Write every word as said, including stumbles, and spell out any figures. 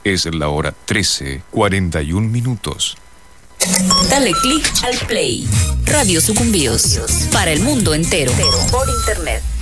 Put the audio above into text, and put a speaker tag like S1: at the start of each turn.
S1: Es la hora trece, cuarenta y un minutos.
S2: Dale click al play. Radio Sucumbíos. Para el mundo entero. Por internet.